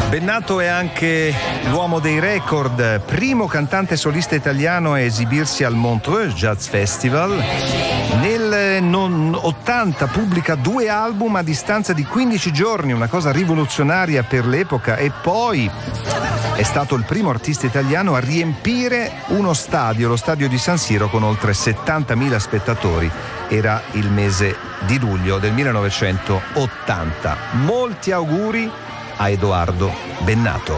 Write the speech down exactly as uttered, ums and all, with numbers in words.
Bennato è anche l'uomo dei record, primo cantante solista italiano a esibirsi al Montreux Jazz Festival. Nel ottanta pubblica due album a distanza di quindici giorni, una cosa rivoluzionaria per l'epoca, e poi è stato il primo artista italiano a riempire uno stadio, lo stadio di San Siro, con oltre settantamila spettatori. Era il mese di luglio del millenovecentottanta. Molti auguri a Edoardo Bennato.